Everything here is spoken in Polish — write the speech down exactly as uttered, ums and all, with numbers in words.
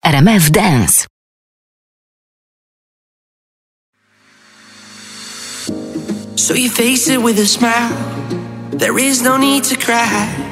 R M F Dance. So you face it with a smile. There is no need to cry.